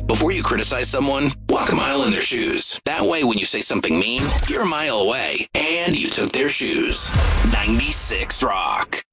Before you criticize someone, walk a mile in their shoes. That way, when you say something mean, you're a mile away, and you took their shoes. 96 Rock.